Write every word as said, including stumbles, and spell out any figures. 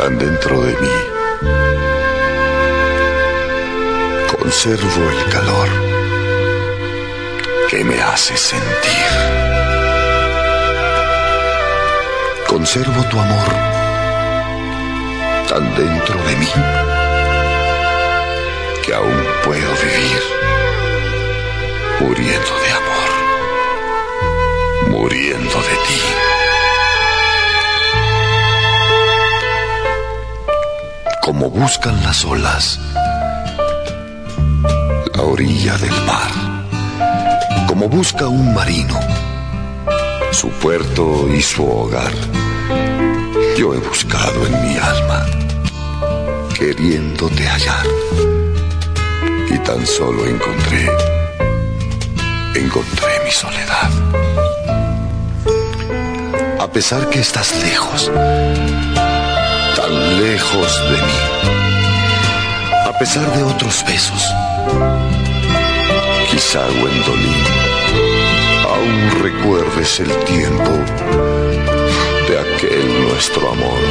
tan dentro de mí. Conservo el calor que me hace sentir. Conservo tu amor tan dentro de mí que aún puedo vivir muriendo de amor, muriendo de ti. Como buscan las olas la orilla del mar, como busca un marino su puerto y su hogar, yo he buscado en mi alma, queriéndote hallar, y tan solo encontré, encontré mi soledad. A pesar que estás lejos, tan lejos de mí, a pesar de otros besos, quizá, Gwendolyn, aún recuerdes el tiempo de aquel nuestro amor.